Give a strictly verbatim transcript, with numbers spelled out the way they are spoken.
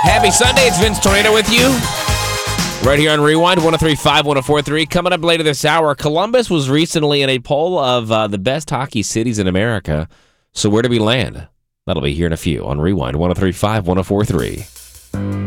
Happy Sunday. It's Vince Tornado with you. Right here on Rewind, one oh three point five, one oh four point three. Coming up later this hour, Columbus was recently in a poll of uh, the best hockey cities in America. So where do we land? That'll be here in a few on Rewind, one oh three point five, one oh four point three.